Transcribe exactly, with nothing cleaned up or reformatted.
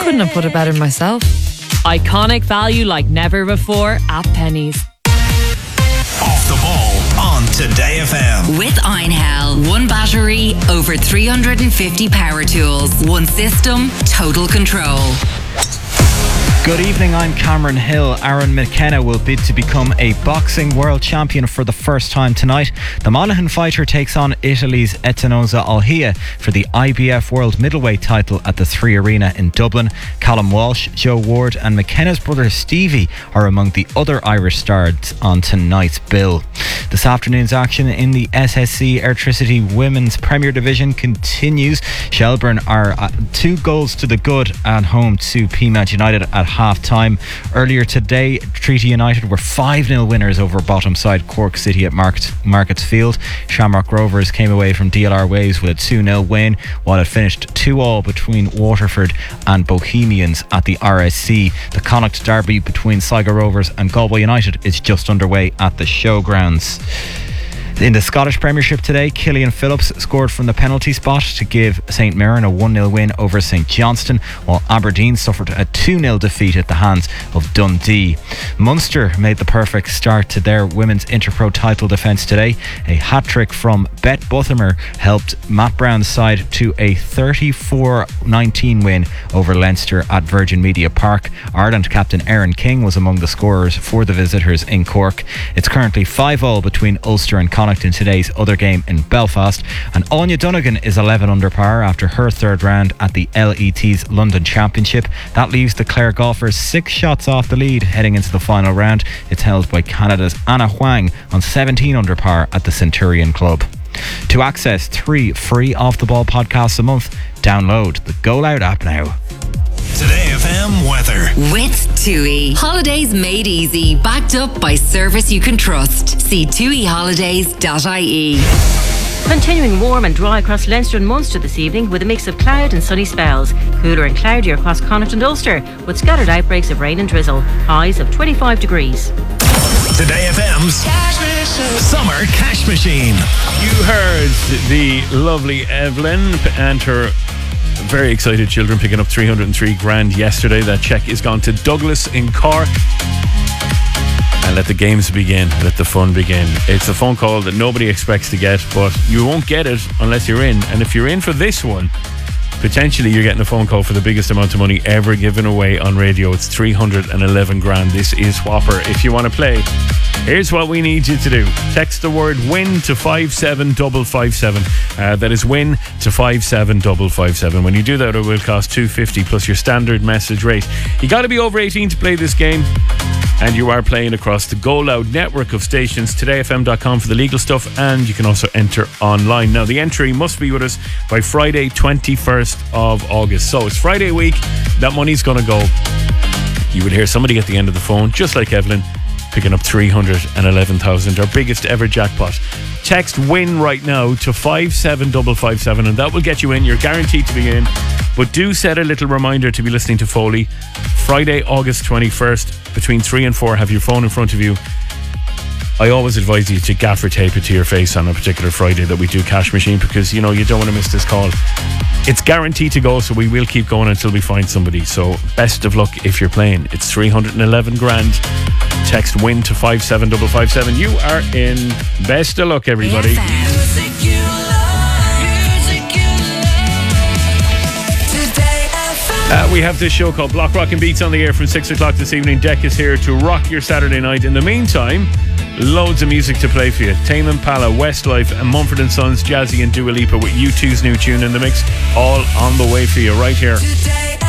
couldn't have put it better myself. Iconic value like never before at Pennies. Off the ball on Today F M. With Einhell. One battery, over three hundred fifty power tools. One system, total control. Good evening, I'm Cameron Hill. Aaron McKenna will bid to become a boxing world champion for the first time tonight. The Monaghan fighter takes on Italy's Etinoza Alhia for the I B F World Middleweight title at the Three Arena in Dublin. Callum Walsh, Joe Ward and McKenna's brother Stevie are among the other Irish stars on tonight's bill. This afternoon's action in the S S C Airtricity Women's Premier Division continues. Shelbourne are two goals to the good at home to P M A D United at half time. Earlier today, Treaty United were five nil winners over bottom side Cork City at Market, Markets Field. Shamrock Rovers came away from D L R Waves with a two nil win, while it finished two all between Waterford and Bohemians at the R S C. The Connacht derby between Sligo Rovers and Galway United is just underway at the Showgrounds. In the Scottish Premiership today, Killian Phillips scored from the penalty spot to give St Mirren a one nil win over St Johnstone, while Aberdeen suffered a two nil defeat at the hands of Dundee. Munster made the perfect start to their women's Interpro title defence today. A hat-trick from Bet Buthamer helped Matt Brown's side to a thirty-four nineteen win over Leinster at Virgin Media Park. Ireland captain Aaron King was among the scorers for the visitors in Cork. It's currently five all between Ulster and Connacht in today's other game in Belfast, and Anya Donegan is eleven under par after her third round at the L E T's London Championship. That leaves the Clare golfers six shots off the lead heading into the final round. It's held by Canada's Anna Huang on seventeen under par at the Centurion Club. To access three free Off the Ball podcasts a month, download the Go Loud app now. Today F M weather. With TUI. Holidays made easy, backed up by service you can trust. See tui holidays dot I E. Continuing warm and dry across Leinster and Munster this evening with a mix of cloud and sunny spells. Cooler and cloudier across Connacht and Ulster with scattered outbreaks of rain and drizzle. Highs of twenty-five degrees. Today F M's Summer Cash Machine. You heard the lovely Evelyn and her very excited children picking up three hundred three grand yesterday. That check is gone to Douglas in Cork. And let the games begin, let the fun begin. It's a phone call that nobody expects to get, but you won't get it unless you're in. And if you're in for this one, potentially you're getting a phone call for the biggest amount of money ever given away on radio. It's three hundred eleven grand. This is Whopper. If you want to play, here's what we need you to do. Text the word WIN to five seven five five seven. Uh, that is WIN to five seven five five seven. When you do that, it will cost two dollars fifty plus your standard message rate. You got to be over eighteen to play this game. And you are playing across the Go Loud network of stations, today f m dot com for the legal stuff, and you can also enter online. Now, the entry must be with us by Friday, twenty-first of August. So it's Friday week, that money's going to go. You would hear somebody at the end of the phone, just like Evelyn, picking up three hundred eleven thousand, our biggest ever jackpot. Text WIN right now to five seven five five seven, and that will get you in. You're guaranteed to be in. But do set a little reminder to be listening to Foley. Friday, August twenty-first, between three and four, have your phone in front of you. I always advise you to gaffer tape it to your face on a particular Friday that we do Cash Machine, because, you know, you don't want to miss this call. It's guaranteed to go, so we will keep going until we find somebody. So best of luck if you're playing. It's three hundred eleven grand. Text WIN to five seven five five seven. You are in. Best of luck, everybody. Uh, we have this show called Block Rockin' Beats on the air from six o'clock this evening. Deck is here to rock your Saturday night. In the meantime, loads of music to play for you. Tame Impala, Westlife and Mumford and Sons, Jazzy and Dua Lipa with U two's new tune in the mix. All on the way for you right here.